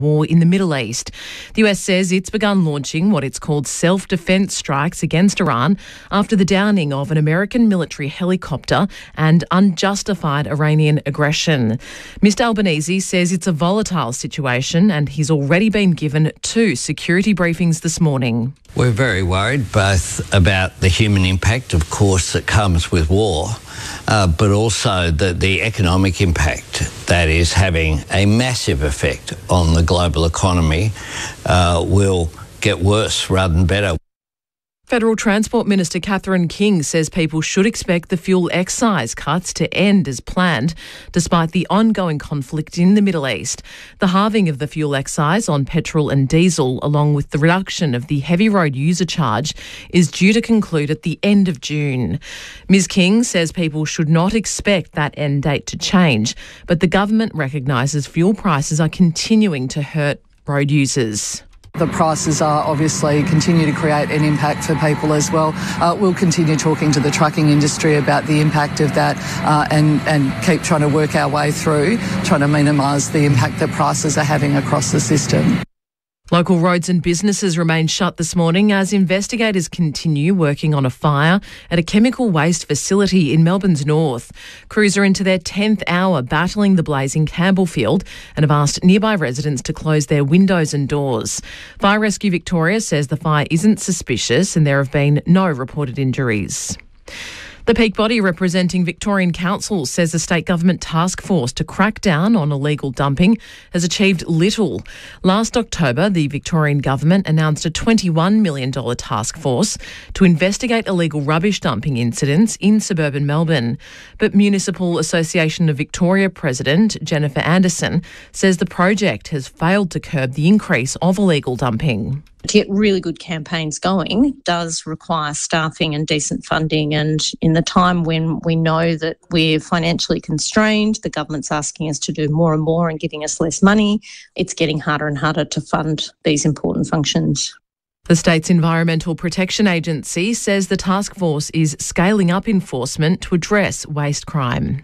war in the Middle East. The US says it's begun launching what it's called self-defense strikes against Iran after the downing of an American military helicopter and unjustified Iranian aggression. Mr Albanese says it's a volatile situation and he's already been given 2 security briefings this morning. We're very worried both about the human impact, of course, that comes with war, but also the economic impact that is having a massive effect on the global economy will get worse rather than better. Federal Transport Minister Catherine King says people should expect the fuel excise cuts to end as planned, despite the ongoing conflict in the Middle East. The halving of the fuel excise on petrol and diesel, along with the reduction of the heavy road user charge, is due to conclude at the end of June. Ms King says people should not expect that end date to change, but the government recognises fuel prices are continuing to hurt road users. The prices are obviously continue to create an impact for people as well. We'll continue talking to the trucking industry about the impact of that and keep trying to work our way through, trying to minimise the impact that prices are having across the system. Local roads and businesses remain shut this morning as investigators continue working on a fire at a chemical waste facility in Melbourne's north. Crews are into their 10th hour battling the blaze in Campbellfield and have asked nearby residents to close their windows and doors. Fire Rescue Victoria says the fire isn't suspicious and there have been no reported injuries. The peak body representing Victorian Council says the state government task force to crack down on illegal dumping has achieved little. Last October, the Victorian government announced a $21 million task force to investigate illegal rubbish dumping incidents in suburban Melbourne. But Municipal Association of Victoria President Jennifer Anderson says the project has failed to curb the increase of illegal dumping. To get really good campaigns going does require staffing and decent funding, and in the time when we know that we're financially constrained, the government's asking us to do more and more and giving us less money, it's getting harder and harder to fund these important functions. The state's Environmental Protection Agency says the task force is scaling up enforcement to address waste crime.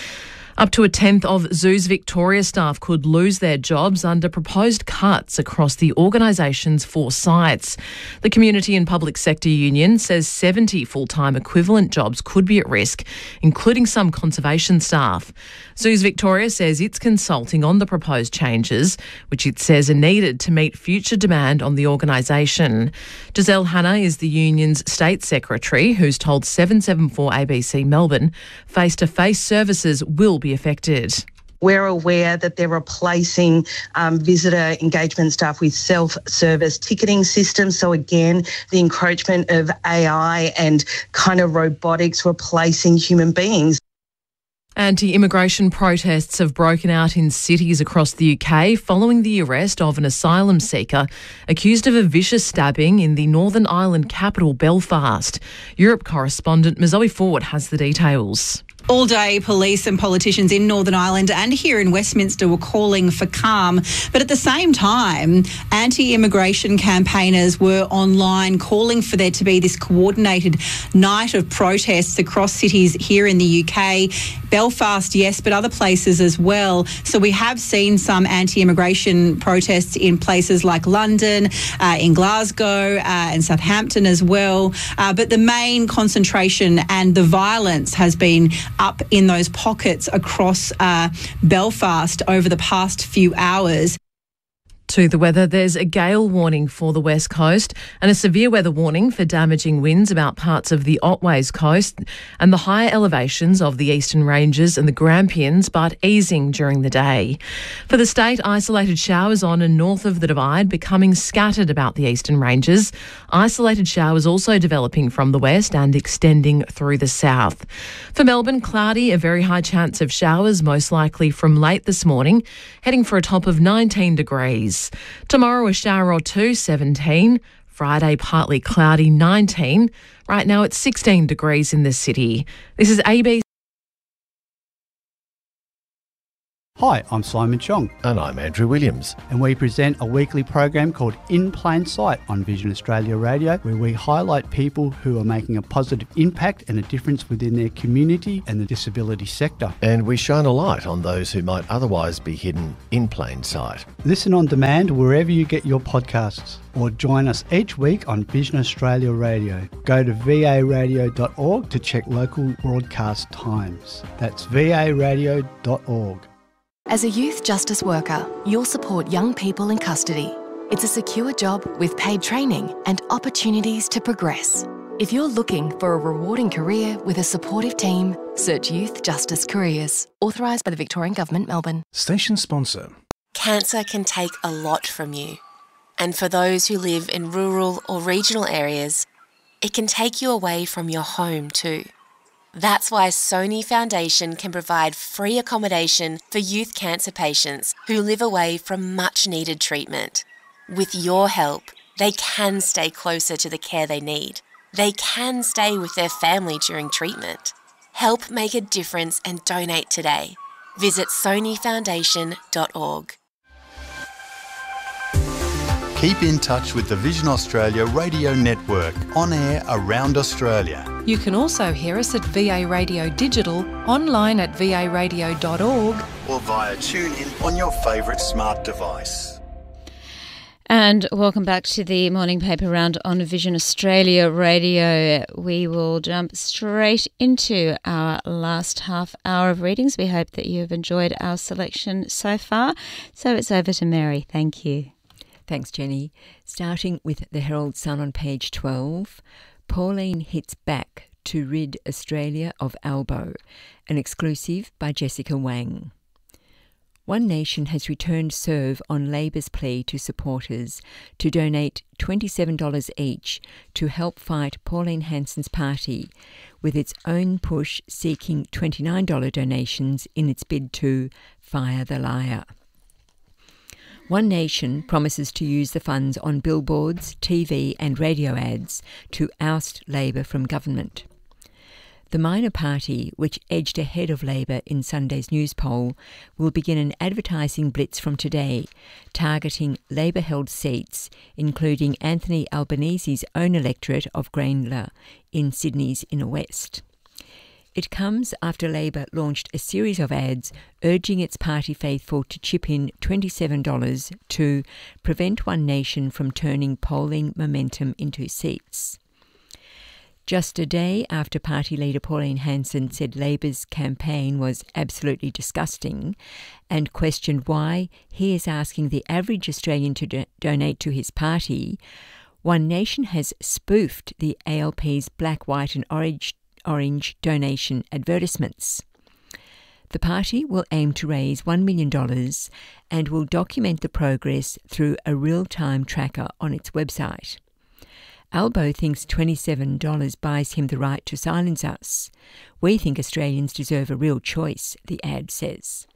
Up to a tenth of Zoos Victoria staff could lose their jobs under proposed cuts across the organisation's 4 sites. The Community and Public Sector Union says 70 full-time equivalent jobs could be at risk, including some conservation staff. Zoos Victoria says it's consulting on the proposed changes, which it says are needed to meet future demand on the organisation. Giselle Hanna is the union's state secretary, who's told 774 ABC Melbourne face-to-face services will be affected. We're aware that they're replacing visitor engagement staff with self-service ticketing systems. So again, the encroachment of AI and kind of robotics replacing human beings. Anti-immigration protests have broken out in cities across the UK following the arrest of an asylum seeker accused of a vicious stabbing in the Northern Ireland capital, Belfast. Europe correspondent Zoe Ford has the details. All day, police and politicians in Northern Ireland and here in Westminster were calling for calm. But at the same time, anti-immigration campaigners were online calling for there to be this coordinated night of protests across cities here in the UK. Belfast, yes, but other places as well. So we have seen some anti-immigration protests in places like London, in Glasgow and Southampton as well. But the main concentration and the violence has been up in those pockets across Belfast over the past few hours. To the weather, there's a gale warning for the west coast and a severe weather warning for damaging winds about parts of the Otways coast and the higher elevations of the Eastern Ranges and the Grampians, but easing during the day. For the state, isolated showers on and north of the Divide becoming scattered about the Eastern Ranges. Isolated showers also developing from the west and extending through the south. For Melbourne, cloudy, a very high chance of showers, most likely from late this morning, heading for a top of 19 degrees. Tomorrow, a shower or 2, 17. Friday, partly cloudy, 19. Right now, it's 16 degrees in the city. This is ABC. Hi, I'm Simon Chong. And I'm Andrew Williams. And we present a weekly program called In Plain Sight on Vision Australia Radio, where we highlight people who are making a positive impact and a difference within their community and the disability sector. And we shine a light on those who might otherwise be hidden in plain sight. Listen on demand wherever you get your podcasts, or join us each week on Vision Australia Radio. Go to varadio.org to check local broadcast times. That's varadio.org. As a youth justice worker, you'll support young people in custody. It's a secure job with paid training and opportunities to progress. If you're looking for a rewarding career with a supportive team, search Youth Justice Careers. Authorised by the Victorian Government, Melbourne. Station sponsor. Cancer can take a lot from you. And for those who live in rural or regional areas, it can take you away from your home too. That's why Sony Foundation can provide free accommodation for youth cancer patients who live away from much-needed treatment. With your help, they can stay closer to the care they need. They can stay with their family during treatment. Help make a difference and donate today. Visit sonyfoundation.org. Keep in touch with the Vision Australia radio network, on air around Australia. You can also hear us at VA Radio Digital, online at varadio.org, or via TuneIn on your favourite smart device. And welcome back to the morning paper round on Vision Australia Radio. We will jump straight into our last half hour of readings. We hope that you have enjoyed our selection so far. So it's over to Mary. Thank you. Thanks, Jenny. Starting with the Herald Sun on page 12, Pauline hits back to rid Australia of Albo, an exclusive by Jessica Wang. One Nation has returned serve on Labor's plea to supporters to donate $27 each to help fight Pauline Hanson's party, with its own push seeking $29 donations in its bid to fire the liar. One Nation promises to use the funds on billboards, TV and radio ads to oust Labor from government. The minor party, which edged ahead of Labor in Sunday's news poll, will begin an advertising blitz from today, targeting Labor-held seats, including Anthony Albanese's own electorate of Grayndler in Sydney's inner west. It comes after Labor launched a series of ads urging its party faithful to chip in $27 to prevent One Nation from turning polling momentum into seats. Just a day after party leader Pauline Hanson said Labor's campaign was absolutely disgusting and questioned why he is asking the average Australian to donate to his party, One Nation has spoofed the ALP's black, white and orange donation advertisements. The party will aim to raise $1 million and will document the progress through a real-time tracker on its website. Albo thinks $27 buys him the right to silence us. We think Australians deserve a real choice, the ad says.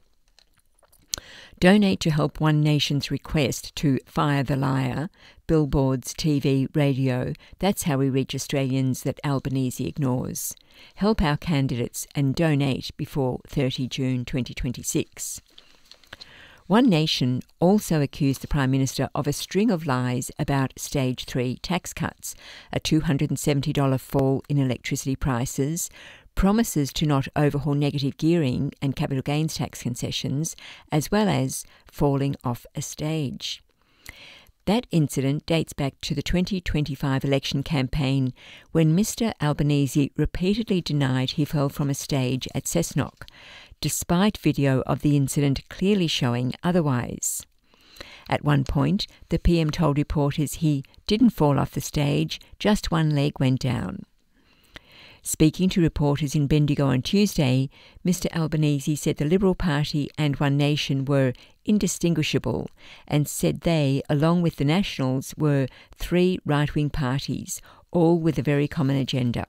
Donate to help One Nation's request to fire the liar, billboards, TV, radio. That's how we reach Australians that Albanese ignores. Help our candidates and donate before 30 June 2026. One Nation also accused the Prime Minister of a string of lies about Stage 3 tax cuts, a $270 fall in electricity prices, promises to not overhaul negative gearing and capital gains tax concessions, as well as falling off a stage. That incident dates back to the 2025 election campaign when Mr Albanese repeatedly denied he fell from a stage at Cessnock, despite video of the incident clearly showing otherwise. At one point, the PM told reporters he didn't fall off the stage, just one leg went down. Speaking to reporters in Bendigo on Tuesday, Mr Albanese said the Liberal Party and One Nation were indistinguishable and said they, along with the Nationals, were three right-wing parties, all with a very common agenda.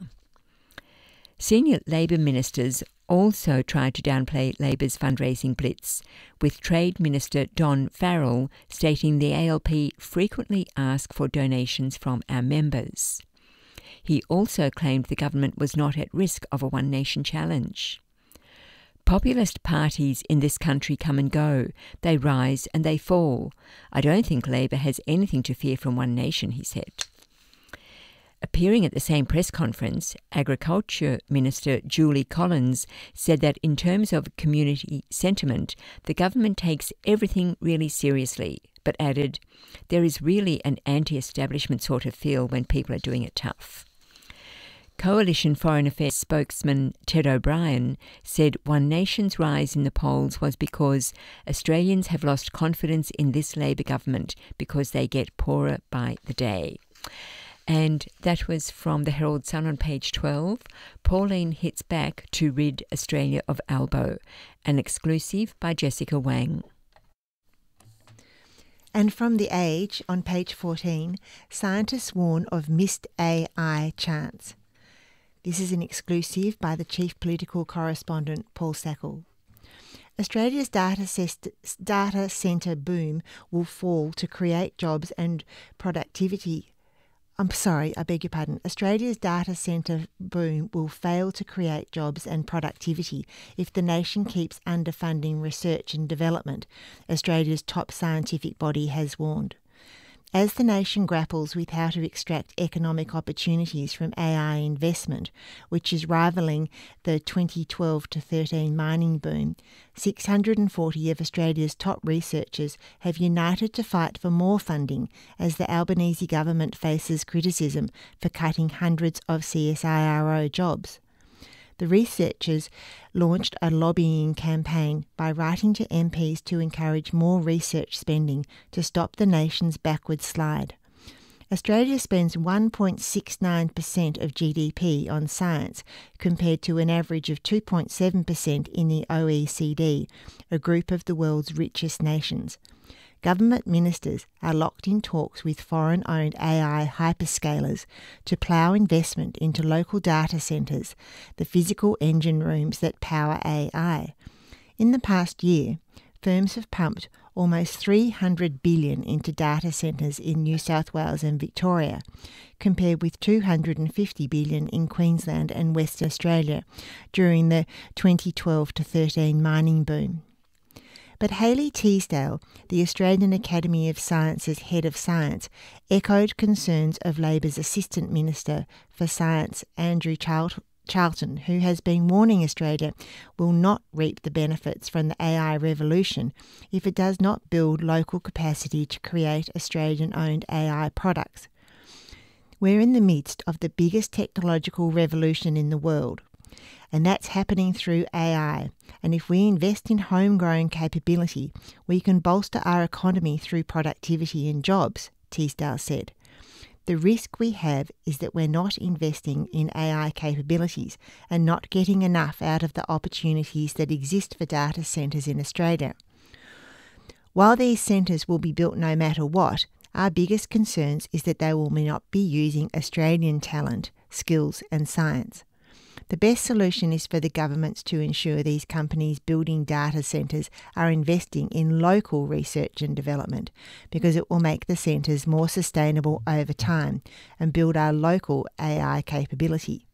Senior Labor ministers also tried to downplay Labor's fundraising blitz, with Trade Minister Don Farrell stating the ALP frequently ask for donations from our members. He also claimed the government was not at risk of a One Nation challenge. Populist parties in this country come and go. They rise and they fall. I don't think Labor has anything to fear from One Nation, he said. Appearing at the same press conference, Agriculture Minister Julie Collins said that in terms of community sentiment, the government takes everything really seriously, but added, there is really an anti-establishment sort of feel when people are doing it tough. Coalition Foreign Affairs spokesman Ted O'Brien said One Nation's rise in the polls was because Australians have lost confidence in this Labor government because they get poorer by the day. And that was from the Herald Sun on page 12. Pauline hits back to rid Australia of Albo, an exclusive by Jessica Wang. And from The Age on page 14, scientists warn of missed AI chance. This is an exclusive by the chief political correspondent, Paul Sackle. Australia's data centre boom will fall to create jobs and productivity. Australia's data centre boom will fail to create jobs and productivity if the nation keeps underfunding research and development, Australia's top scientific body has warned. As the nation grapples with how to extract economic opportunities from AI investment, which is rivalling the 2012-13 mining boom, 640 of Australia's top researchers have united to fight for more funding as the Albanese government faces criticism for cutting hundreds of CSIRO jobs. The researchers launched a lobbying campaign by writing to MPs to encourage more research spending to stop the nation's backward slide. Australia spends 1.69% of GDP on science, compared to an average of 2.7% in the OECD, a group of the world's richest nations. Government ministers are locked in talks with foreign-owned AI hyperscalers to plough investment into local data centres, the physical engine rooms that power AI. In the past year, firms have pumped almost $300 billion into data centres in New South Wales and Victoria, compared with $250 billion in Queensland and Western Australia during the 2012-13 mining boom. But Hayley Teasdale, the Australian Academy of Sciences Head of Science, echoed concerns of Labor's Assistant Minister for Science, Andrew Charlton, who has been warning Australia will not reap the benefits from the AI revolution if it does not build local capacity to create Australian-owned AI products. We're in the midst of the biggest technological revolution in the world, and that's happening through AI. And if we invest in homegrown capability, we can bolster our economy through productivity and jobs, Teasdale said. The risk we have is that we're not investing in AI capabilities and not getting enough out of the opportunities that exist for data centres in Australia. While these centres will be built no matter what, our biggest concerns is that they will not be using Australian talent, skills and science. The best solution is for the governments to ensure these companies building data centres are investing in local research and development, because it will make the centres more sustainable over time and build our local AI capability.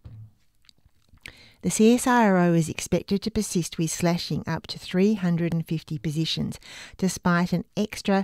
The CSIRO is expected to persist with slashing up to 350 positions, despite an extra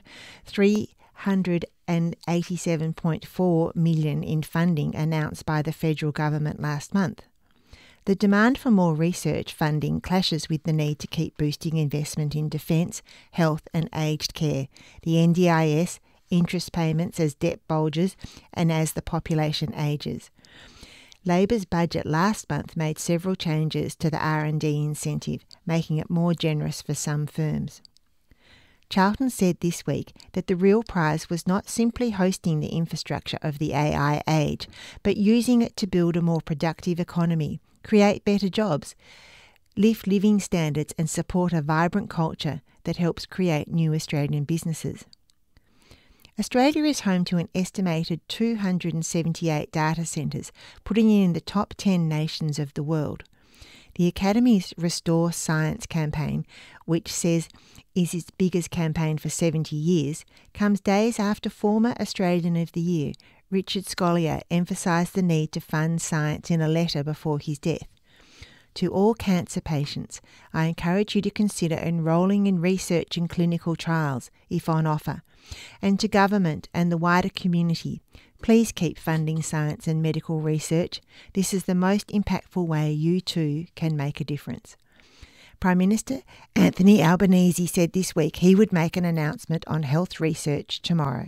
$387.4 million in funding announced by the federal government last month. The demand for more research funding clashes with the need to keep boosting investment in defence, health and aged care, the NDIS, interest payments as debt bulges and as the population ages. Labor's budget last month made several changes to the R&D incentive, making it more generous for some firms. Charlton said this week that the real prize was not simply hosting the infrastructure of the AI age, but using it to build a more productive economy, create better jobs, lift living standards and support a vibrant culture that helps create new Australian businesses. Australia is home to an estimated 278 data centres, putting it in the top 10 nations of the world. The Academy's Restore Science campaign, which says is its biggest campaign for 70 years, comes days after former Australian of the Year, Richard Scolyer, emphasised the need to fund science in a letter before his death. To all cancer patients, I encourage you to consider enrolling in research and clinical trials, if on offer. And to government and the wider community, please keep funding science and medical research. This is the most impactful way you too can make a difference. Prime Minister Anthony Albanese said this week he would make an announcement on health research tomorrow.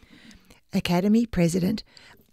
Academy President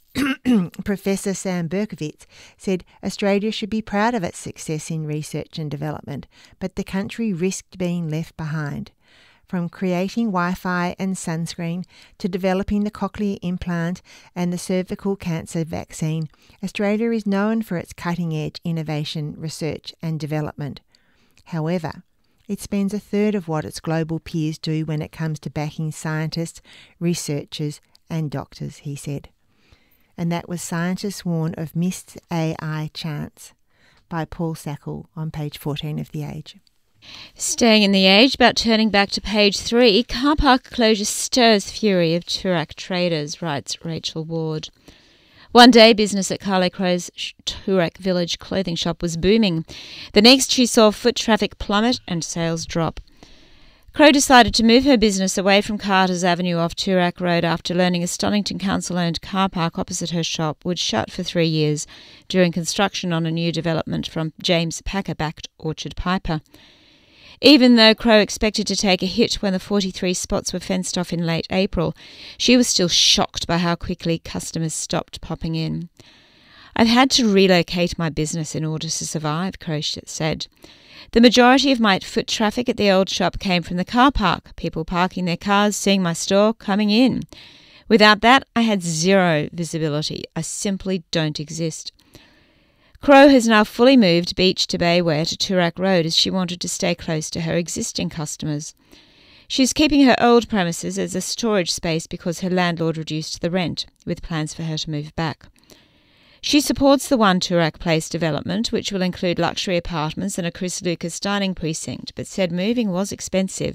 Professor Sam Berkowitz said Australia should be proud of its success in research and development, but the country risked being left behind. From creating Wi-Fi and sunscreen to developing the cochlear implant and the cervical cancer vaccine, Australia is known for its cutting-edge innovation, research and development. However, it spends a third of what its global peers do when it comes to backing scientists, researchers and doctors, he said. And that was Scientists Warn of Missed AI Chance by Paul Sackle on page 14 of The Age. Staying in The Age, but turning back to page 3, car park closure stirs fury of Toorak traders, writes Rachel Ward. One day, business at Carlo Crow's Toorak Village clothing shop was booming. The next, she saw foot traffic plummet and sales drop. Crow decided to move her business away from Carter's Avenue off Toorak Road after learning a Stonington Council-owned car park opposite her shop would shut for 3 years during construction on a new development from James Packer-backed Orchard Piper. Even though Crow expected to take a hit when the 43 spots were fenced off in late April, she was still shocked by how quickly customers stopped popping in. "I've had to relocate my business in order to survive," Crow said. "The majority of my foot traffic at the old shop came from the car park, people parking their cars, seeing my store, coming in. Without that, I had zero visibility. I simply don't exist." Crow has now fully moved Beach to Bayware to Toorak Road as she wanted to stay close to her existing customers. She's keeping her old premises as a storage space because her landlord reduced the rent, with plans for her to move back. She supports the One Toorak Place development, which will include luxury apartments and a Chris Lucas dining precinct, but said moving was expensive.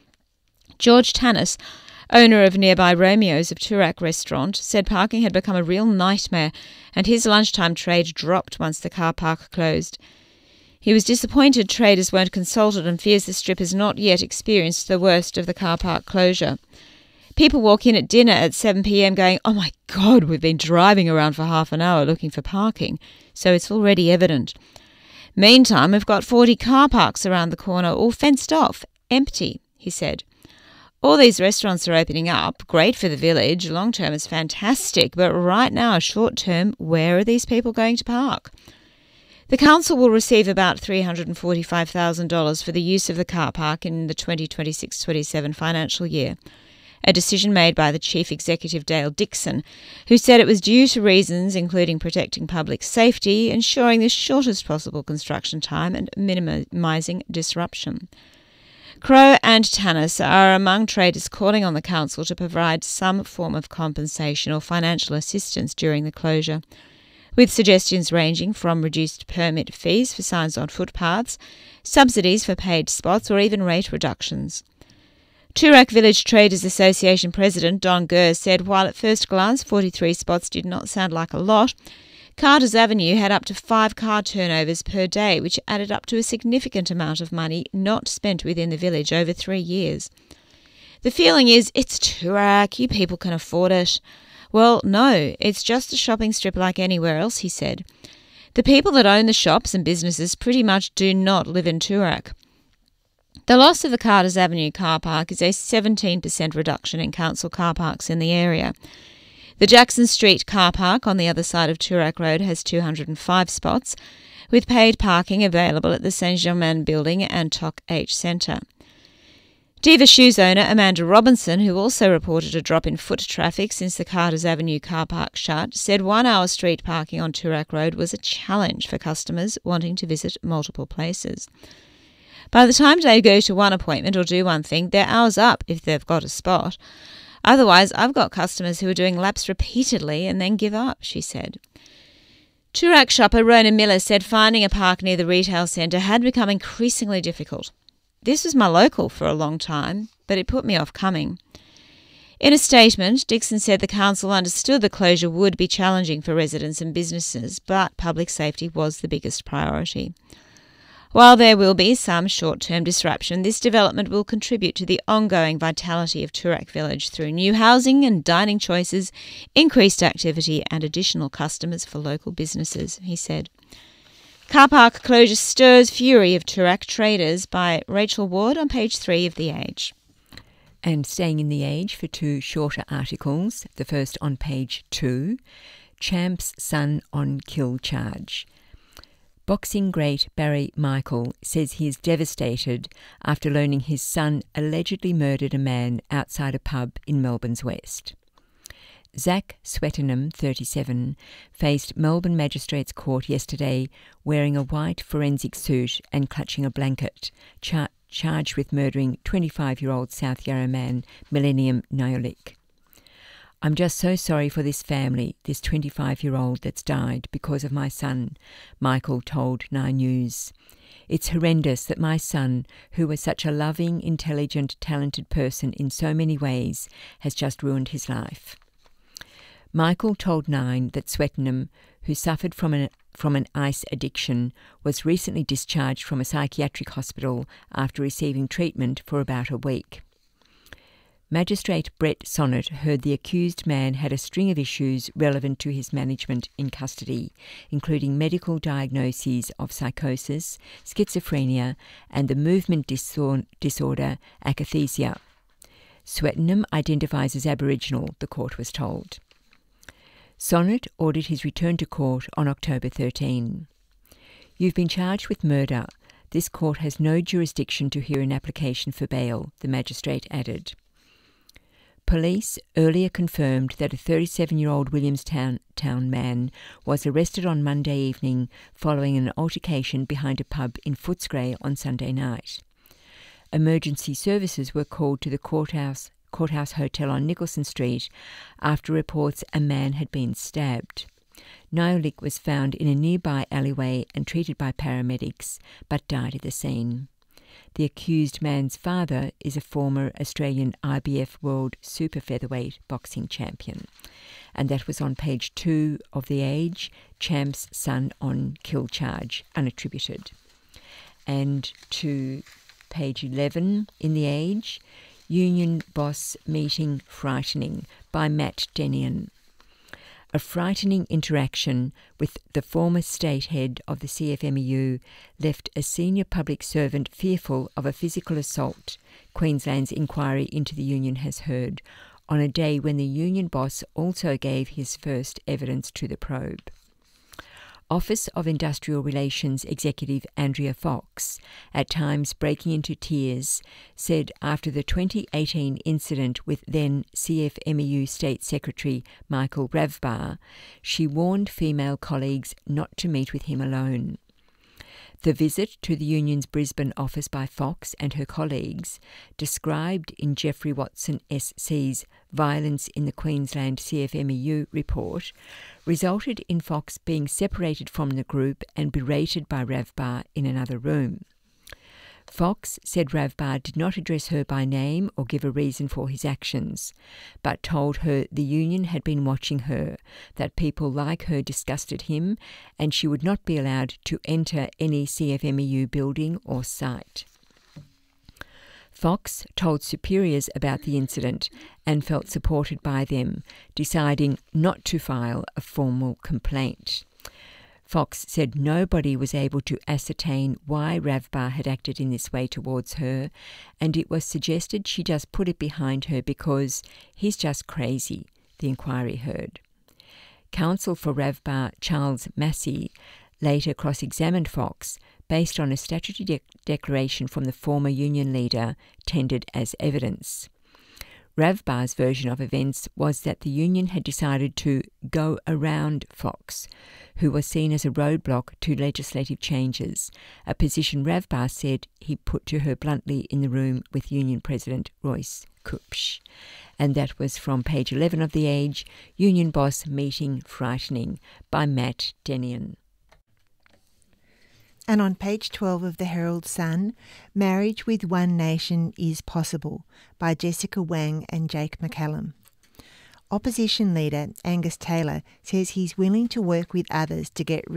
George Tannis, owner of nearby Romeo's of Toorak restaurant, said parking had become a real nightmare and his lunchtime trade dropped once the car park closed. He was disappointed traders weren't consulted and fears the strip has not yet experienced the worst of the car park closure. People walk in at dinner at 7 p.m. going, "Oh my God, we've been driving around for half an hour looking for parking," so it's already evident. "Meantime, we've got 40 car parks around the corner, all fenced off, empty," he said. "All these restaurants are opening up, great for the village, long term is fantastic, but right now, short term, where are these people going to park?" The council will receive about $345,000 for the use of the car park in the 2026-27 financial year, a decision made by the Chief Executive Dale Dixon, who said it was due to reasons including protecting public safety, ensuring the shortest possible construction time and minimising disruption. Crow and Tannis are among traders calling on the council to provide some form of compensation or financial assistance during the closure, with suggestions ranging from reduced permit fees for signs on footpaths, subsidies for paid spots or even rate reductions. Toorak Village Traders Association President Don Gurr said while at first glance 43 spots did not sound like a lot, Carter's Avenue had up to 5 car turnovers per day, which added up to a significant amount of money not spent within the village over 3 years. "The feeling is, it's Toorak, you people can afford it." Well, no, it's just a shopping strip like anywhere else, he said. The people that own the shops and businesses pretty much do not live in Toorak. The loss of the Carter's Avenue car park is a 17% reduction in council car parks in the area. The Jackson Street car park on the other side of Toorak Road has 205 spots, with paid parking available at the Saint-Germain building and Toc H Centre. Diva Shoes owner Amanda Robinson, who also reported a drop in foot traffic since the Carter's Avenue car park shut, said 1 hour street parking on Toorak Road was a challenge for customers wanting to visit multiple places. By the time they go to one appointment or do one thing, their hour's up if they've got a spot. Otherwise, I've got customers who are doing laps repeatedly and then give up, she said. Toorak shopper Rona Miller said finding a park near the retail centre had become increasingly difficult. "This was my local for a long time, but it put me off coming. In a statement, Dixon said the council understood the closure would be challenging for residents and businesses, but public safety was the biggest priority. While there will be some short-term disruption, this development will contribute to the ongoing vitality of Toorak Village through new housing and dining choices, increased activity and additional customers for local businesses, he said. Car park closure stirs fury of Toorak traders by Rachel Ward on page 3 of The Age. And staying in The Age for 2 shorter articles, the first on page 2, Champ's son on kill charge. Boxing great Barry Michael says he is devastated after learning his son allegedly murdered a man outside a pub in Melbourne's West. Zach Swettenham, 37, faced Melbourne Magistrates Court yesterday wearing a white forensic suit and clutching a blanket, charged with murdering 25-year-old South Yarra man Millennium Nyolik. I'm just so sorry for this family, this 25-year-old that's died because of my son, Michael told Nine News. It's horrendous that my son, who was such a loving, intelligent, talented person in so many ways, has just ruined his life. Michael told Nine that Swettenham, who suffered from an ice addiction, was recently discharged from a psychiatric hospital after receiving treatment for about a week. Magistrate Brett Sonnet heard the accused man had a string of issues relevant to his management in custody, including medical diagnoses of psychosis, schizophrenia, and the movement disorder akathisia. Swettenham identifies as Aboriginal, the court was told. Sonnet ordered his return to court on October 13. You've been charged with murder. This court has no jurisdiction to hear an application for bail, the magistrate added. Police earlier confirmed that a 37-year-old Williamstown man was arrested on Monday evening following an altercation behind a pub in Footscray on Sunday night. Emergency services were called to the Courthouse Hotel on Nicholson Street after reports a man had been stabbed. Nyolik was found in a nearby alleyway and treated by paramedics, but died at the scene. The accused man's father is a former Australian IBF World Super Featherweight boxing champion. And that was on page 2 of The Age, Champ's son on kill charge, unattributed. And to page 11 in The Age, Union Boss Meeting Frightening by Matt Denian. A frightening interaction with the former state head of the CFMEU left a senior public servant fearful of a physical assault, Queensland's inquiry into the union has heard, on a day when the union boss also gave his first evidence to the probe. Office of Industrial Relations Executive Andrea Fox, at times breaking into tears, said after the 2018 incident with then CFMEU State Secretary Michael Ravbar, she warned female colleagues not to meet with him alone. The visit to the union's Brisbane office by Fox and her colleagues, described in Geoffrey Watson SC's Violence in the Queensland CFMEU report, resulted in Fox being separated from the group and berated by Ravbar in another room. Fox said Ravbar did not address her by name or give a reason for his actions, but told her the union had been watching her, that people like her disgusted him, and she would not be allowed to enter any CFMEU building or site. Fox told superiors about the incident and felt supported by them, deciding not to file a formal complaint. Fox said nobody was able to ascertain why Ravbar had acted in this way towards her, and it was suggested she just put it behind her because he's just crazy, the inquiry heard. Counsel for Ravbar, Charles Massey, later cross-examined Fox based on a statutory declaration from the former union leader tendered as evidence. Ravbar's version of events was that the union had decided to go around Fox, who was seen as a roadblock to legislative changes, a position Ravbar said he put to her bluntly in the room with Union President Royce Kupsch. And that was from page 11 of The Age, Union Boss Meeting Frightening by Matt Denian. And on page 12 of the Herald Sun, Marriage with One Nation is Possible by Jessica Wang and Jake McCallum. Opposition leader Angus Taylor says he's willing to work with others to get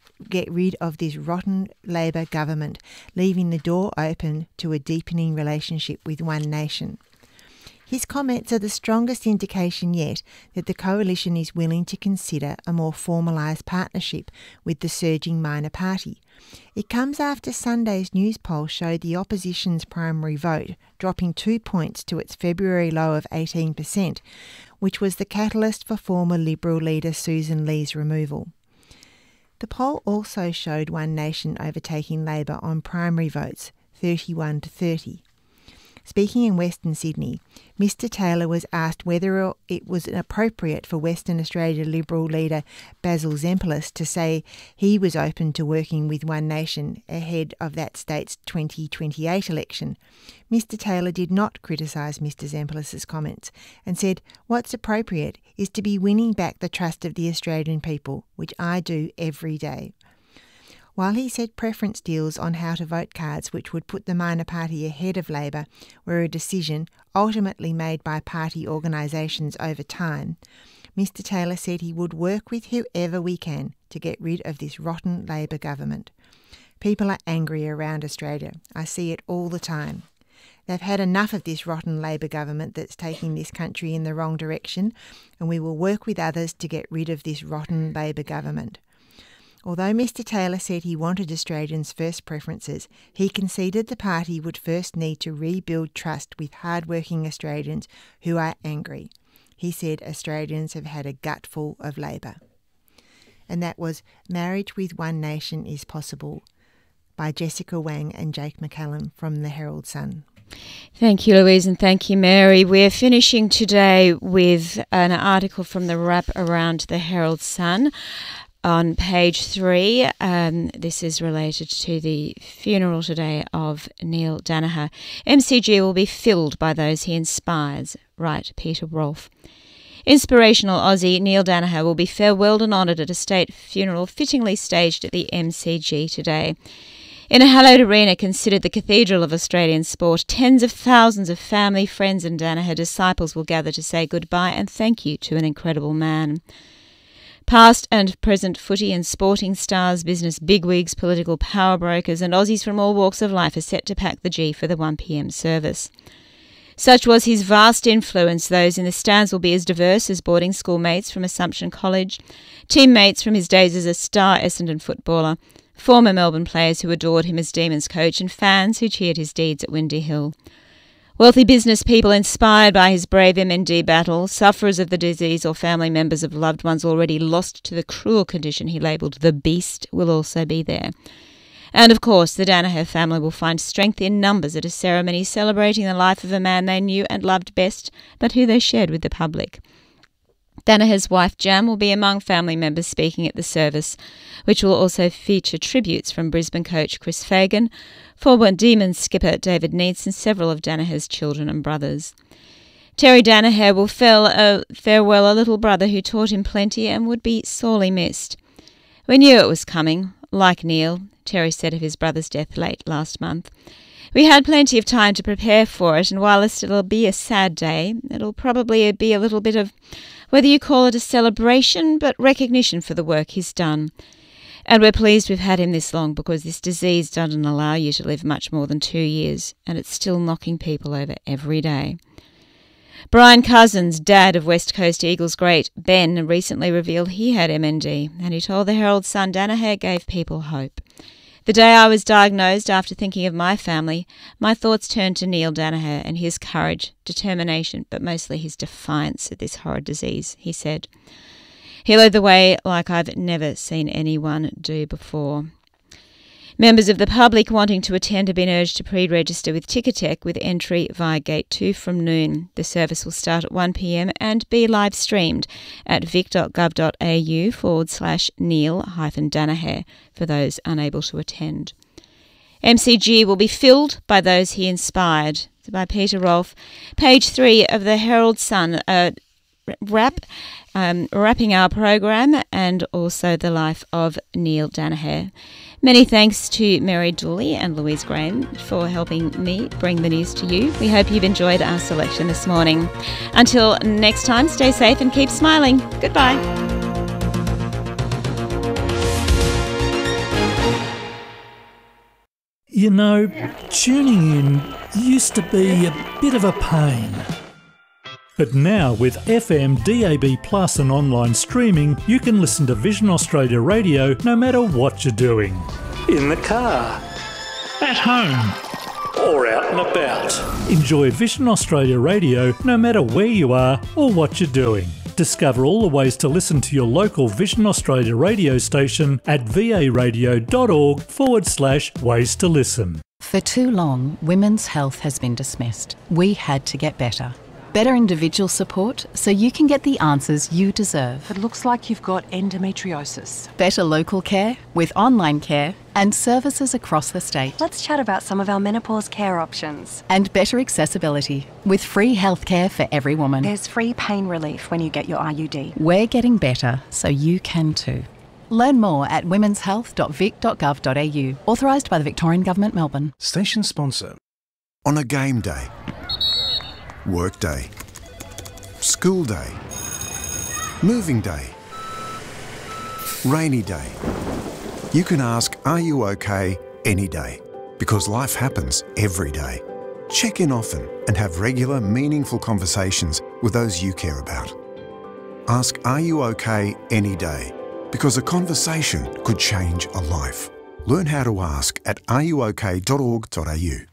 rid of this rotten Labor government, leaving the door open to a deepening relationship with One Nation. His comments are the strongest indication yet that the coalition is willing to consider a more formalised partnership with the surging minor party. It comes after Sunday's news poll showed the opposition's primary vote dropping 2 points to its February low of 18%, which was the catalyst for former Liberal leader Susan Lee's removal. The poll also showed One Nation overtaking Labor on primary votes, 31 to 30. Speaking in Western Sydney, Mr Taylor was asked whether it was appropriate for Western Australia Liberal leader Basil Zempilas to say he was open to working with One Nation ahead of that state's 2028 election. Mr Taylor did not criticise Mr Zempilas's comments and said, "What's appropriate is to be winning back the trust of the Australian people, which I do every day." While he said preference deals on how to vote cards which would put the minor party ahead of Labor were a decision ultimately made by party organisations over time, Mr Taylor said he would work with whoever we can to get rid of this rotten Labor government. People are angry around Australia. I see it all the time. They've had enough of this rotten Labor government that's taking this country in the wrong direction, and we will work with others to get rid of this rotten Labor government. Although Mr Taylor said he wanted Australians' first preferences, he conceded the party would first need to rebuild trust with hard-working Australians who are angry. He said Australians have had a gutful of Labor. And that was Marriage with One Nation is Possible by Jessica Wang and Jake McCallum from the Herald Sun. Thank you, Louise, and thank you, Mary. We're finishing today with an article from the Wrap Around the Herald Sun. On page 3, this is related to the funeral today of Neil Danaher. MCG will be filled by those he inspires, write Peter Rolfe. Inspirational Aussie Neil Danaher will be farewelled and honoured at a state funeral fittingly staged at the MCG today. In a hallowed arena considered the cathedral of Australian sport, tens of thousands of family, friends and Danaher disciples will gather to say goodbye and thank you to an incredible man. Past and present footy and sporting stars, business bigwigs, political power brokers and Aussies from all walks of life are set to pack the G for the 1 p.m. service. Such was his vast influence, those in the stands will be as diverse as boarding school mates from Assumption College, teammates from his days as a star Essendon footballer, former Melbourne players who adored him as Demons coach and fans who cheered his deeds at Windy Hill. Wealthy business people inspired by his brave MND battle, sufferers of the disease or family members of loved ones already lost to the cruel condition he labelled the Beast will also be there. And of course, the Danaher family will find strength in numbers at a ceremony celebrating the life of a man they knew and loved best, but who they shared with the public. Danaher's wife Jam will be among family members speaking at the service, which will also feature tributes from Brisbane coach Chris Fagan, former Demons skipper David Neitz and several of Danaher's children and brothers. Terry Danaher will farewell a little brother who taught him plenty and would be sorely missed. We knew it was coming, like Neil, Terry said of his brother's death late last month. We had plenty of time to prepare for it, and whilst it'll be a sad day, it'll probably be a little bit of, whether you call it a celebration, but recognition for the work he's done. And we're pleased we've had him this long because this disease doesn't allow you to live much more than 2 years, and it's still knocking people over every day. Brian Cousins, dad of West Coast Eagles great Ben, recently revealed he had MND, and he told the Herald Sun Danaher gave people hope. The day I was diagnosed, after thinking of my family, my thoughts turned to Neil Danaher and his courage, determination, but mostly his defiance of this horrid disease, he said. He led the way like I've never seen anyone do before. Members of the public wanting to attend have been urged to pre-register with Ticketek with entry via Gate 2 from noon. The service will start at 1 p.m. and be live streamed at vic.gov.au/Neil-Danaher for those unable to attend. MCG will be filled by those he inspired. By Peter Rolfe. Page 3 of the Herald Sun. wrapping our program, and also the life of Neil Danaher. Many thanks to Mary Dooley and Louise Graham for helping me bring the news to you. We hope you've enjoyed our selection this morning. Until next time, stay safe and keep smiling. Goodbye. You know, tuning in used to be a bit of a pain. But now with FM, DAB Plus and online streaming, you can listen to Vision Australia Radio no matter what you're doing. In the car, at home, or out and about. Enjoy Vision Australia Radio no matter where you are or what you're doing. Discover all the ways to listen to your local Vision Australia radio station at va.org/ways to listen. For too long, women's health has been dismissed. We had to get better. Better individual support so you can get the answers you deserve. It looks like you've got endometriosis. Better local care with online care and services across the state. Let's chat about some of our menopause care options. And better accessibility with free healthcare for every woman. There's free pain relief when you get your IUD. We're getting better so you can too. Learn more at womenshealth.vic.gov.au. Authorised by the Victorian Government, Melbourne. Station sponsor. On a game day, work day, school day, moving day, rainy day. You can ask, are you okay, any day? Because life happens every day. Check in often and have regular, meaningful conversations with those you care about. Ask, are you okay, any day? Because a conversation could change a life. Learn how to ask at areyouok.org.au.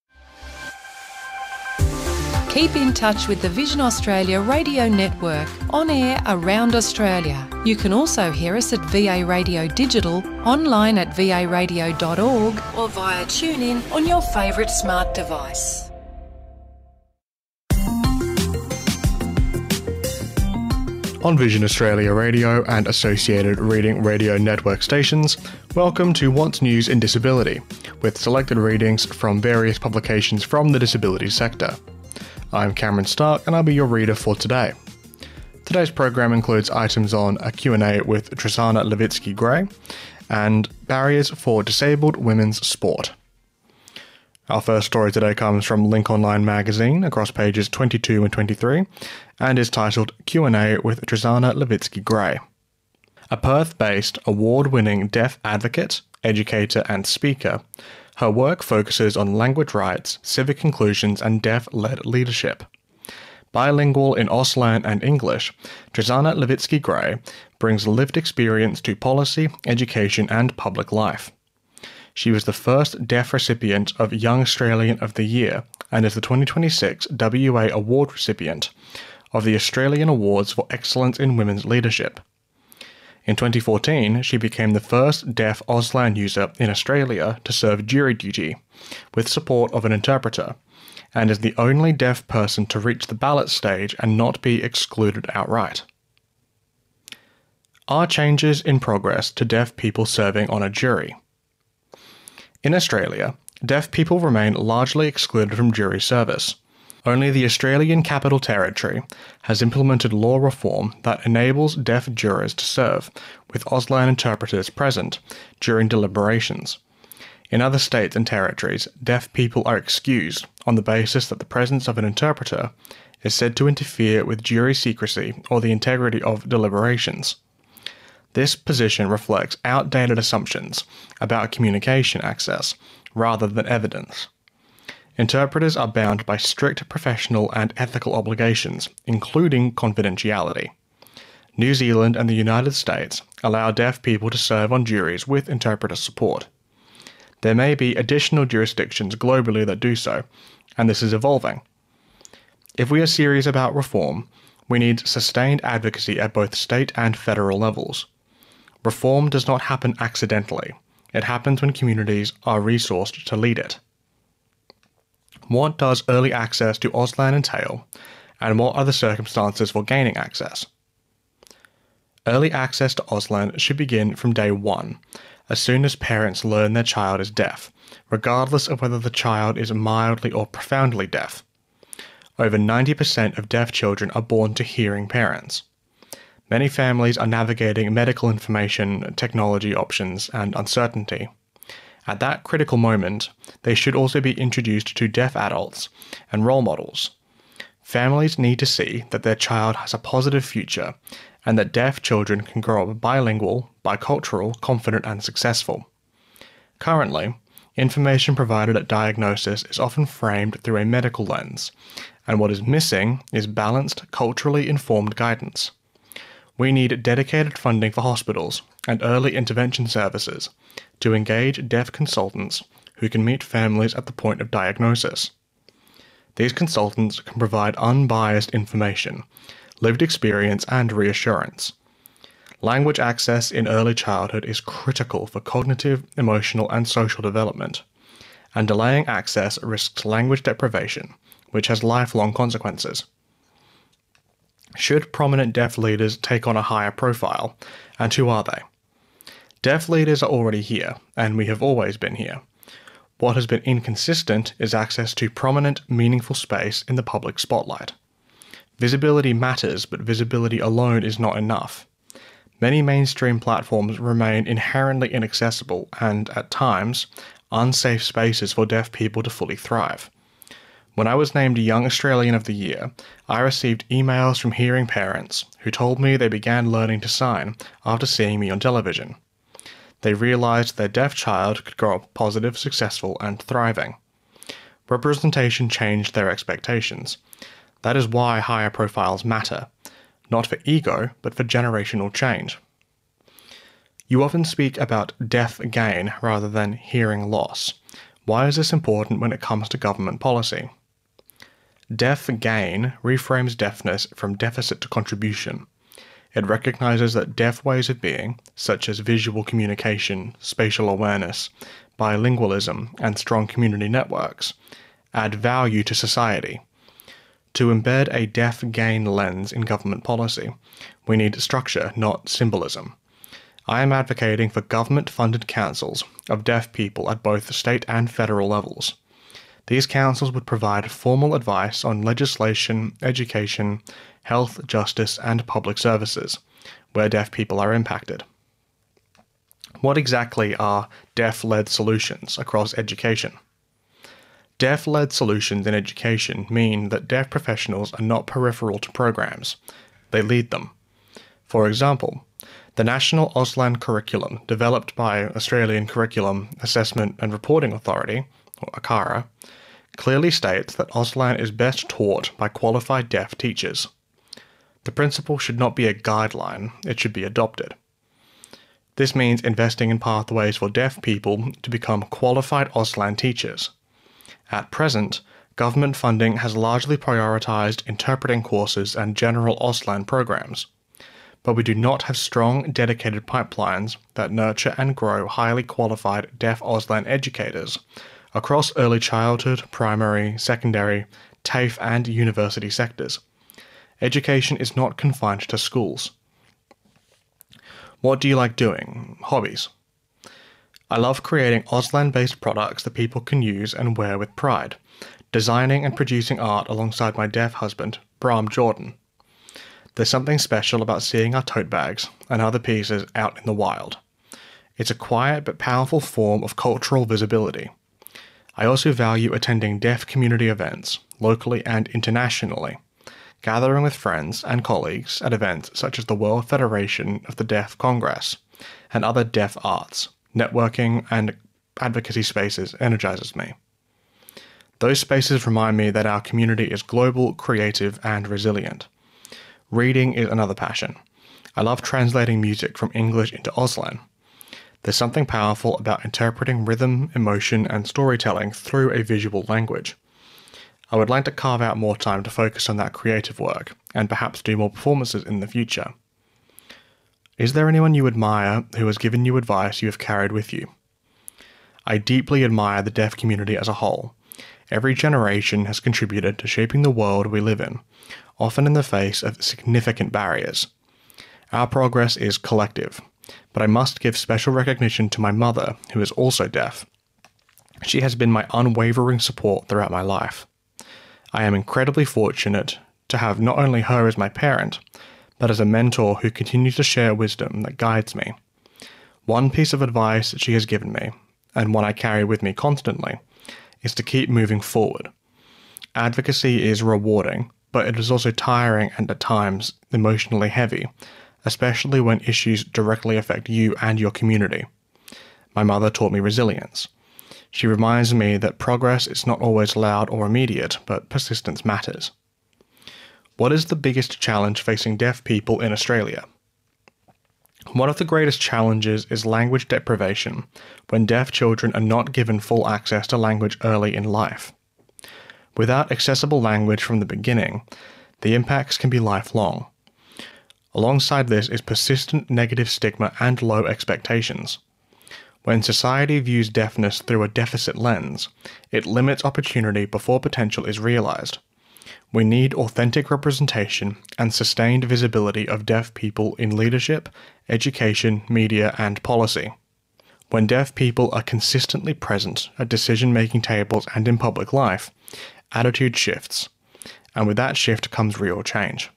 Keep in touch with the Vision Australia Radio Network, on air around Australia. You can also hear us at VA Radio Digital, online at varadio.org, or via TuneIn on your favourite smart device. On Vision Australia Radio and associated Reading Radio Network stations, welcome to What's News in Disability, with selected readings from various publications from the disability sector. I'm Cameron Stark and I'll be your reader for today. Today's program includes items on a Q&A with Trizana Levitsky-Gray and barriers for disabled women's sport. Our first story today comes from Link Online magazine across pages 22 and 23 and is titled Q&A with Trizana Levitsky-Gray. A Perth-based award-winning deaf advocate, educator and speaker, her work focuses on language rights, civic inclusions and deaf-led leadership. Bilingual in Auslan and English, Trizana Levitsky-Gray brings lived experience to policy, education and public life. She was the first deaf recipient of Young Australian of the Year and is the 2026 WA Award recipient of the Australian Awards for Excellence in Women's Leadership. In 2014, she became the first deaf Auslan user in Australia to serve jury duty, with support of an interpreter, and is the only deaf person to reach the ballot stage and not be excluded outright. Are changes in progress to deaf people serving on a jury? In Australia, deaf people remain largely excluded from jury service. Only the Australian Capital Territory has implemented law reform that enables deaf jurors to serve, with Auslan interpreters present during deliberations. In other states and territories, deaf people are excused on the basis that the presence of an interpreter is said to interfere with jury secrecy or the integrity of deliberations. This position reflects outdated assumptions about communication access rather than evidence. Interpreters are bound by strict professional and ethical obligations, including confidentiality. New Zealand and the United States allow deaf people to serve on juries with interpreter support. There may be additional jurisdictions globally that do so, and this is evolving. If we are serious about reform, we need sustained advocacy at both state and federal levels. Reform does not happen accidentally. It happens when communities are resourced to lead it. What does early access to Auslan entail, and what are the circumstances for gaining access? Early access to Auslan should begin from day one, as soon as parents learn their child is deaf, regardless of whether the child is mildly or profoundly deaf. Over 90% of deaf children are born to hearing parents. Many families are navigating medical information, technology options, and uncertainty. At that critical moment, they should also be introduced to deaf adults and role models. Families need to see that their child has a positive future and that deaf children can grow up bilingual, bicultural, confident, and successful. Currently, information provided at diagnosis is often framed through a medical lens, and what is missing is balanced, culturally informed guidance. We need dedicated funding for hospitals and early intervention services to engage deaf consultants who can meet families at the point of diagnosis. These consultants can provide unbiased information, lived experience, and reassurance. Language access in early childhood is critical for cognitive, emotional, and social development, and delaying access risks language deprivation, which has lifelong consequences. Should prominent deaf leaders take on a higher profile, and who are they? Deaf leaders are already here, and we have always been here. What has been inconsistent is access to prominent, meaningful space in the public spotlight. Visibility matters, but visibility alone is not enough. Many mainstream platforms remain inherently inaccessible and, at times, unsafe spaces for deaf people to fully thrive. When I was named Young Australian of the Year, I received emails from hearing parents who told me they began learning to sign after seeing me on television. They realised their deaf child could grow up positive, successful, and thriving. Representation changed their expectations. That is why higher profiles matter, not for ego, but for generational change. You often speak about deaf gain rather than hearing loss. Why is this important when it comes to government policy? Deaf gain reframes deafness from deficit to contribution. It recognises that deaf ways of being, such as visual communication, spatial awareness, bilingualism, and strong community networks, add value to society. To embed a deaf gain lens in government policy, we need structure, not symbolism. I am advocating for government-funded councils of deaf people at both state and federal levels. These councils would provide formal advice on legislation, education, health, justice, and public services, where deaf people are impacted. What exactly are deaf-led solutions across education? Deaf-led solutions in education mean that deaf professionals are not peripheral to programs, they lead them. For example, the National Auslan Curriculum, developed by Australian Curriculum Assessment and Reporting Authority, or ACARA, clearly states that Auslan is best taught by qualified deaf teachers. The principle should not be a guideline, it should be adopted. This means investing in pathways for deaf people to become qualified Auslan teachers. At present, government funding has largely prioritised interpreting courses and general Auslan programs, but we do not have strong, dedicated pipelines that nurture and grow highly qualified deaf Auslan educators across early childhood, primary, secondary, TAFE and university sectors. Education is not confined to schools. What do you like doing? Hobbies. I love creating Auslan-based products that people can use and wear with pride, designing and producing art alongside my deaf husband, Bram Jordan. There's something special about seeing our tote bags and other pieces out in the wild. It's a quiet but powerful form of cultural visibility. I also value attending deaf community events, locally and internationally, gathering with friends and colleagues at events such as the World Federation of the Deaf Congress and other deaf arts. Networking and advocacy spaces energizes me. Those spaces remind me that our community is global, creative, and resilient. Reading is another passion. I love translating music from English into Auslan. There's something powerful about interpreting rhythm, emotion, and storytelling through a visual language. I would like to carve out more time to focus on that creative work, and perhaps do more performances in the future. Is there anyone you admire who has given you advice you have carried with you? I deeply admire the deaf community as a whole. Every generation has contributed to shaping the world we live in, often in the face of significant barriers. Our progress is collective, but I must give special recognition to my mother, who is also deaf. She has been my unwavering support throughout my life. I am incredibly fortunate to have not only her as my parent, but as a mentor who continues to share wisdom that guides me. One piece of advice that she has given me, and one I carry with me constantly, is to keep moving forward. Advocacy is rewarding, but it is also tiring and at times emotionally heavy, especially when issues directly affect you and your community. My mother taught me resilience. She reminds me that progress is not always loud or immediate, but persistence matters. What is the biggest challenge facing deaf people in Australia? One of the greatest challenges is language deprivation, when deaf children are not given full access to language early in life. Without accessible language from the beginning, the impacts can be lifelong. Alongside this is persistent negative stigma and low expectations. When society views deafness through a deficit lens, it limits opportunity before potential is realized. We need authentic representation and sustained visibility of deaf people in leadership, education, media, and policy. When deaf people are consistently present at decision-making tables and in public life, attitude shifts, and with that shift comes real change.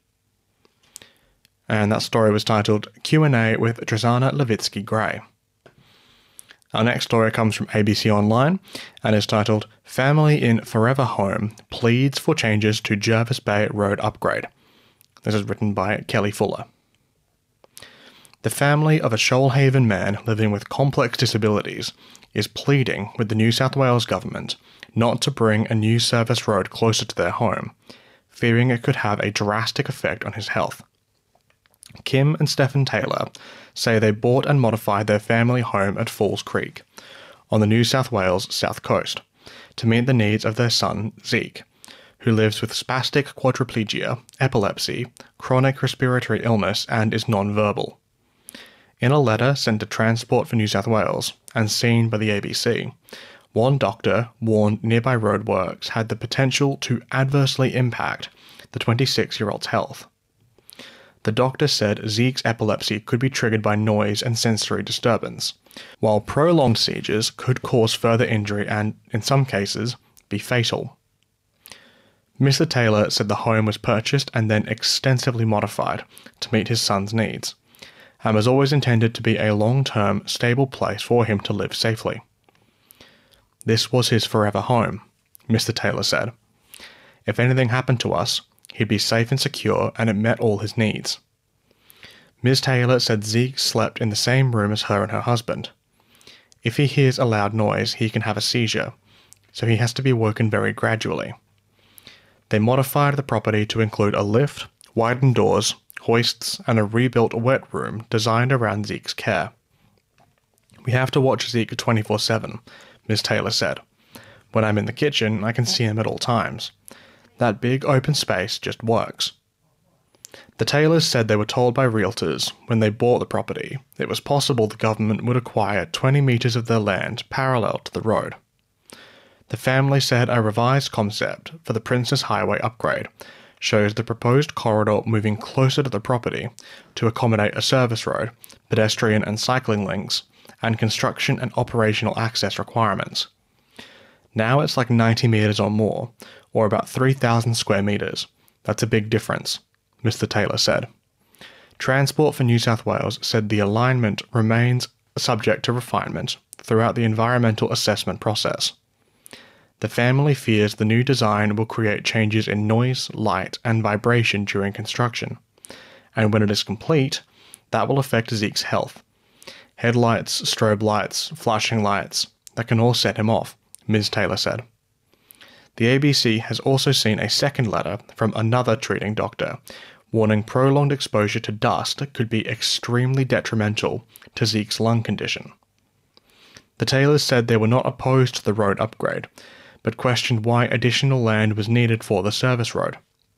And that story was titled Q&A with Drazana Levitsky-Gray. Our next story comes from ABC Online and is titled Family in Forever Home Pleads for Changes to Jervis Bay Road Upgrade. This is written by Kelly Fuller. The family of a Shoalhaven man living with complex disabilities is pleading with the New South Wales government not to bring a new service road closer to their home, fearing it could have a drastic effect on his health. Kim and Stephen Taylor say they bought and modified their family home at Falls Creek, on the New South Wales south coast, to meet the needs of their son, Zeke, who lives with spastic quadriplegia, epilepsy, chronic respiratory illness, and is non-verbal. In a letter sent to Transport for New South Wales, and seen by the ABC, one doctor warned nearby roadworks had the potential to adversely impact the 26-year-old's health. The doctor said Zeke's epilepsy could be triggered by noise and sensory disturbance, while prolonged seizures could cause further injury and, in some cases, be fatal. Mr. Taylor said the home was purchased and then extensively modified to meet his son's needs, and was always intended to be a long-term, stable place for him to live safely. This was his forever home, Mr. Taylor said. If anything happened to us, he'd be safe and secure, and it met all his needs. Ms. Taylor said Zeke slept in the same room as her and her husband. If he hears a loud noise, he can have a seizure, so he has to be woken very gradually. They modified the property to include a lift, widened doors, hoists, and a rebuilt wet room designed around Zeke's care. We have to watch Zeke 24/7, Ms. Taylor said. When I'm in the kitchen, I can see him at all times. That big open space just works. The Taylors said they were told by realtors when they bought the property it was possible the government would acquire 20 metres of their land parallel to the road. The family said a revised concept for the Princess Highway upgrade shows the proposed corridor moving closer to the property to accommodate a service road, pedestrian and cycling links, and construction and operational access requirements. Now it's like 90 metres or more, or about 3,000 square metres. That's a big difference, Mr. Taylor said. Transport for New South Wales said the alignment remains subject to refinement throughout the environmental assessment process. The family fears the new design will create changes in noise, light, and vibration during construction, and when it is complete, that will affect Zeke's health. Headlights, strobe lights, flashing lights, that can all set him off, Ms. Taylor said. The ABC has also seen a second letter from another treating doctor, warning prolonged exposure to dust could be extremely detrimental to Zeke's lung condition. The Taylors said they were not opposed to the road upgrade, but questioned why additional land was needed for the service road.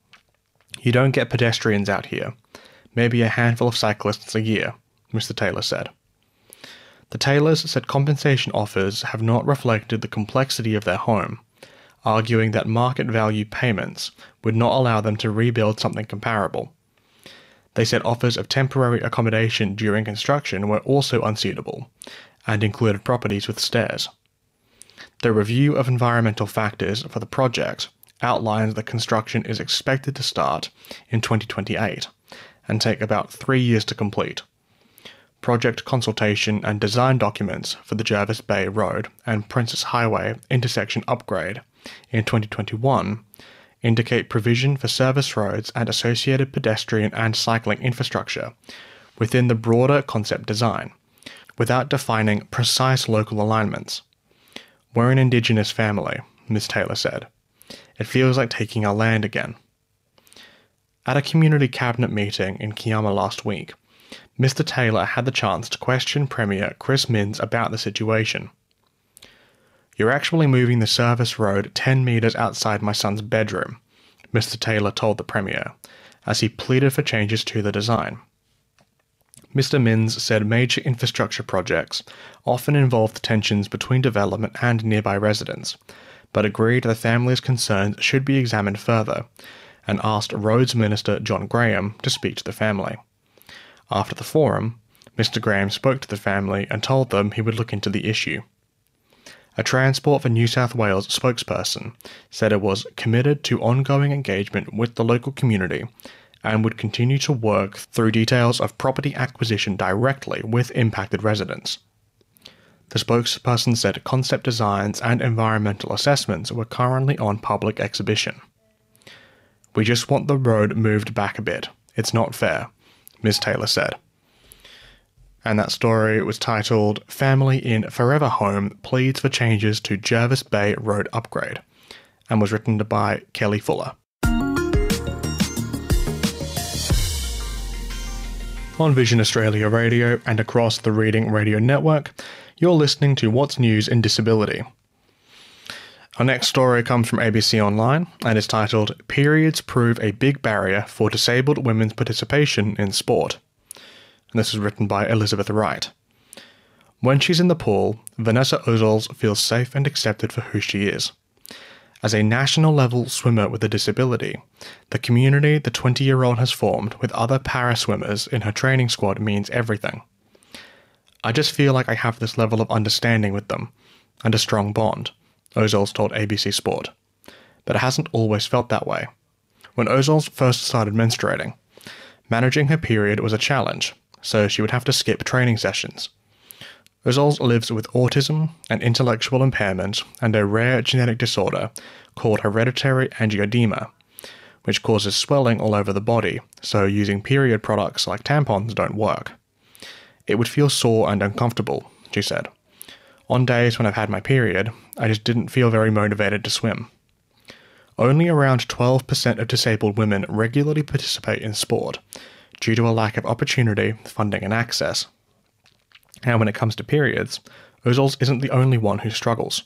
You don't get pedestrians out here, maybe a handful of cyclists a year, Mr. Taylor said. The Taylors said compensation offers have not reflected the complexity of their home, arguing that market value payments would not allow them to rebuild something comparable. They said offers of temporary accommodation during construction were also unsuitable, and included properties with stairs. The review of environmental factors for the project outlines that construction is expected to start in 2028 and take about 3 years to complete. Project consultation and design documents for the Jervis Bay Road and Princess Highway intersection upgrade in 2021 indicate provision for service roads and associated pedestrian and cycling infrastructure within the broader concept design, without defining precise local alignments. "We're an Indigenous family," Ms. Taylor said. "It feels like taking our land again." At a community cabinet meeting in Kiama last week, Mr. Taylor had the chance to question Premier Chris Minns about the situation. "You're actually moving the service road 10 metres outside my son's bedroom," Mr. Taylor told the Premier, as he pleaded for changes to the design. Mr. Minns said major infrastructure projects often involve tensions between development and nearby residents, but agreed the family's concerns should be examined further, and asked Roads Minister John Graham to speak to the family. After the forum, Mr. Graham spoke to the family and told them he would look into the issue. A Transport for New South Wales spokesperson said it was committed to ongoing engagement with the local community and would continue to work through details of property acquisition directly with impacted residents. The spokesperson said concept designs and environmental assessments were currently on public exhibition. "We just want the road moved back a bit. It's not fair," Ms. Taylor said. And that story was titled "Family in Forever Home Pleads for Changes to Jervis Bay Road Upgrade" and was written by Kelly Fuller. On Vision Australia Radio and across the Reading Radio Network, you're listening to What's News in Disability. Our next story comes from ABC Online and is titled "Periods Prove a Big Barrier for Disabled Women's Participation in Sport." And this is written by Elizabeth Wright. When she's in the pool, Vanessa Ozols feels safe and accepted for who she is. As a national-level swimmer with a disability, the community the 20-year-old has formed with other para-swimmers in her training squad means everything. "I just feel like I have this level of understanding with them, and a strong bond," Ozols told ABC Sport. But it hasn't always felt that way. When Ozols first started menstruating, managing her period was a challenge, so she would have to skip training sessions. Ozols lives with autism, an intellectual impairment, and a rare genetic disorder called hereditary angioedema, which causes swelling all over the body, so using period products like tampons don't work. "It would feel sore and uncomfortable," she said. "On days when I've had my period, I just didn't feel very motivated to swim." Only around 12% of disabled women regularly participate in sport, due to a lack of opportunity, funding and access. And when it comes to periods, Ozols isn't the only one who struggles.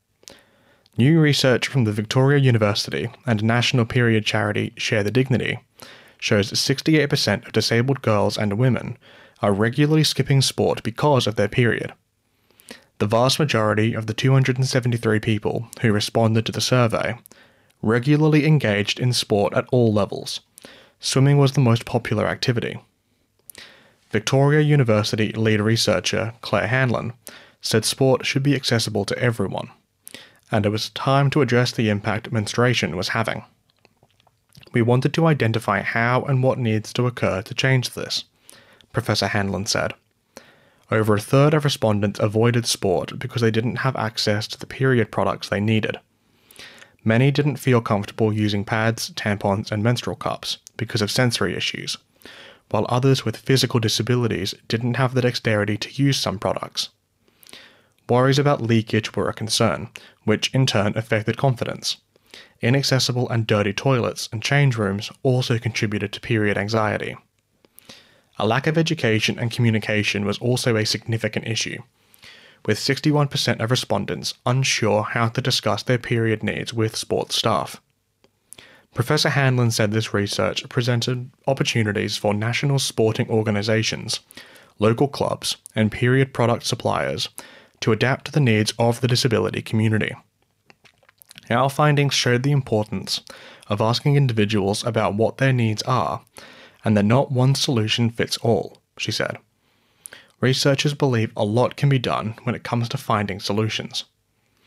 New research from the Victoria University and national period charity Share the Dignity shows that 68% of disabled girls and women are regularly skipping sport because of their period. The vast majority of the 273 people who responded to the survey regularly engaged in sport at all levels. Swimming was the most popular activity. Victoria University lead researcher Claire Hanlon said sport should be accessible to everyone, and it was time to address the impact menstruation was having. "We wanted to identify how and what needs to occur to change this," Professor Hanlon said. Over a third of respondents avoided sport because they didn't have access to the period products they needed. Many didn't feel comfortable using pads, tampons, and menstrual cups because of sensory issues, while others with physical disabilities didn't have the dexterity to use some products. Worries about leakage were a concern, which in turn affected confidence. Inaccessible and dirty toilets and change rooms also contributed to period anxiety. A lack of education and communication was also a significant issue, with 61% of respondents unsure how to discuss their period needs with sports staff. Professor Hanlon said this research presented opportunities for national sporting organisations, local clubs, and period product suppliers to adapt to the needs of the disability community. Our findings showed the importance of asking individuals about what their needs are, and that not one solution fits all, she said. Researchers believe a lot can be done when it comes to finding solutions.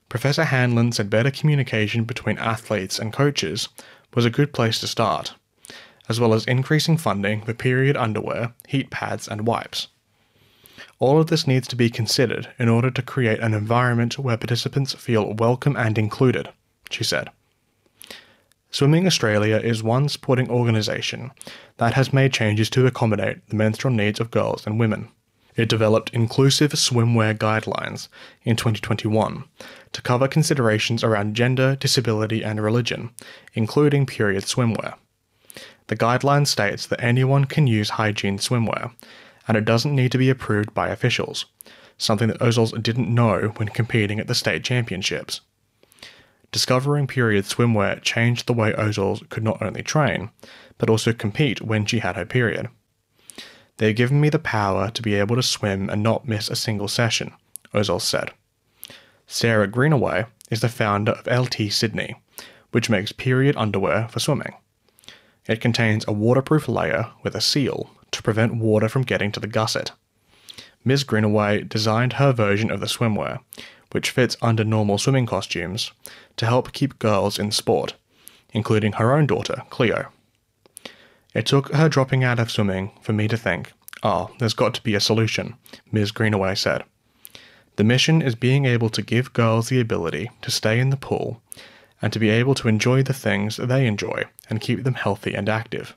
Professor Hanlon said better communication between athletes and coaches was a good place to start, as well as increasing funding for period underwear, heat pads and wipes. All of this needs to be considered in order to create an environment where participants feel welcome and included, she said. Swimming Australia is one sporting organisation that has made changes to accommodate the menstrual needs of girls and women. It developed inclusive swimwear guidelines in 2021 to cover considerations around gender, disability and religion, including period swimwear. The guideline states that anyone can use hygiene swimwear, and it doesn't need to be approved by officials, something that Ozols didn't know when competing at the state championships. Discovering period swimwear changed the way Ozols could not only train, but also compete when she had her period. They've given me the power to be able to swim and not miss a single session, Ozols said. Sarah Greenaway is the founder of LT Sydney, which makes period underwear for swimming. It contains a waterproof layer with a seal to prevent water from getting to the gusset. Ms. Greenaway designed her version of the swimwear, which fits under normal swimming costumes, to help keep girls in sport, including her own daughter, Cleo. It took her dropping out of swimming for me to think, there's got to be a solution, Ms. Greenaway said. The mission is being able to give girls the ability to stay in the pool and to be able to enjoy the things that they enjoy and keep them healthy and active.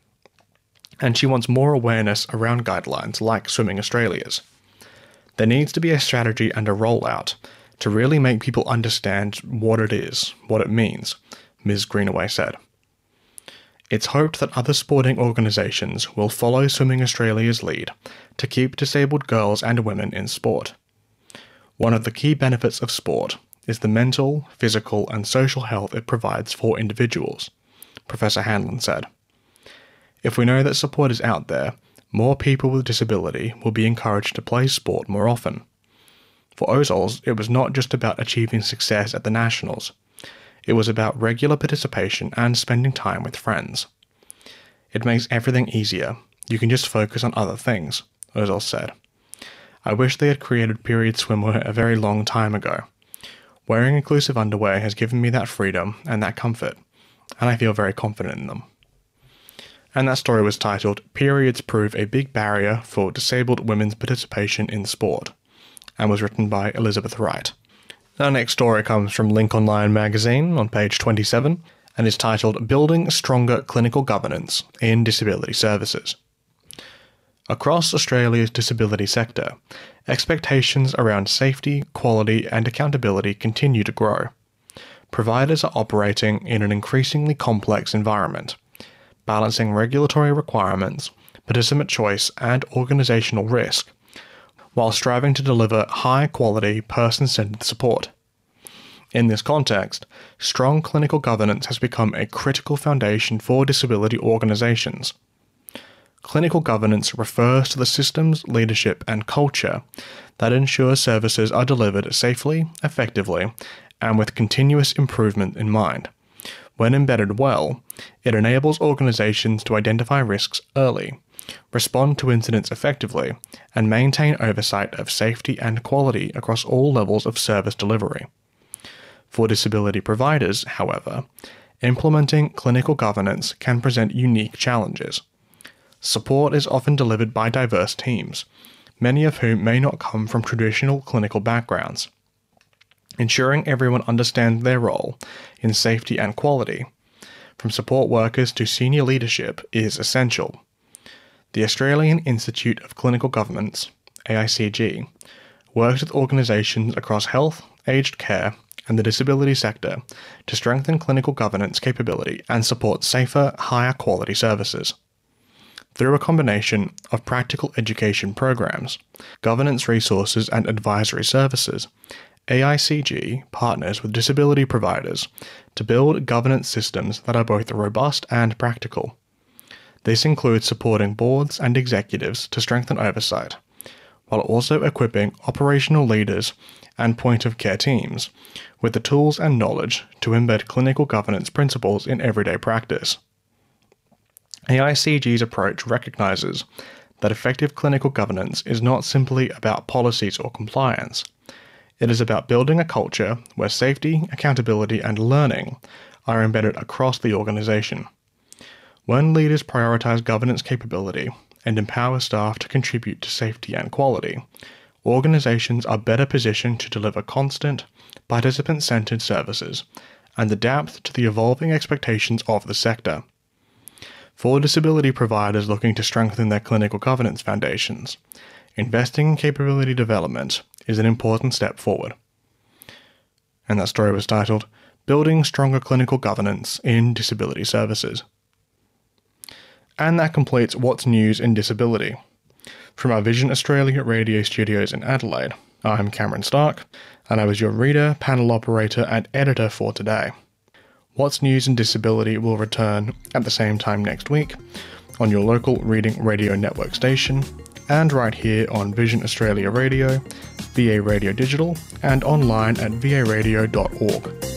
And she wants more awareness around guidelines like Swimming Australia's. There needs to be a strategy and a rollout to really make people understand what it is, what it means, Ms. Greenaway said. It's hoped that other sporting organisations will follow Swimming Australia's lead to keep disabled girls and women in sport. One of the key benefits of sport is the mental, physical and social health it provides for individuals, Professor Hanlon said. If we know that support is out there, more people with disability will be encouraged to play sport more often. For Ozols, it was not just about achieving success at the Nationals. It was about regular participation and spending time with friends. It makes everything easier. You can just focus on other things, Ozols said. I wish they had created period swimwear a very long time ago. Wearing inclusive underwear has given me that freedom and that comfort, and I feel very confident in them. And that story was titled, Periods Prove a Big Barrier for Disabled Women's Participation in Sport, and was written by Elizabeth Wright. Our next story comes from Link Online magazine on page 27 and is titled Building Stronger Clinical Governance in Disability Services. Across Australia's disability sector, expectations around safety, quality and accountability continue to grow. Providers are operating in an increasingly complex environment, balancing regulatory requirements, participant choice and organisational risk, while striving to deliver high-quality, person-centred support. In this context, strong clinical governance has become a critical foundation for disability organisations. Clinical governance refers to the systems, leadership and culture that ensure services are delivered safely, effectively, and with continuous improvement in mind. When embedded well, it enables organisations to identify risks early, respond to incidents effectively, and maintain oversight of safety and quality across all levels of service delivery. For disability providers, however, implementing clinical governance can present unique challenges. Support is often delivered by diverse teams, many of whom may not come from traditional clinical backgrounds. Ensuring everyone understands their role in safety and quality, from support workers to senior leadership, is essential. The Australian Institute of Clinical Governance, AICG, works with organisations across health, aged care, and the disability sector to strengthen clinical governance capability and support safer, higher quality services. Through a combination of practical education programs, governance resources and advisory services, AICG partners with disability providers to build governance systems that are both robust and practical. This includes supporting boards and executives to strengthen oversight, while also equipping operational leaders and point-of-care teams with the tools and knowledge to embed clinical governance principles in everyday practice. AICG's approach recognises that effective clinical governance is not simply about policies or compliance. It is about building a culture where safety, accountability, and learning are embedded across the organisation. When leaders prioritise governance capability and empower staff to contribute to safety and quality, organisations are better positioned to deliver constant, participant-centred services and adapt to the evolving expectations of the sector. For disability providers looking to strengthen their clinical governance foundations, investing in capability development is an important step forward. And that story was titled, Building Stronger Clinical Governance in Disability Services. And that completes What's News in Disability. From our Vision Australia radio studios in Adelaide, I'm Cameron Stark, and I was your reader, panel operator, and editor for today. What's News in Disability will return at the same time next week on your local Reading Radio Network station, and right here on Vision Australia Radio, VA Radio Digital, and online at varadio.org.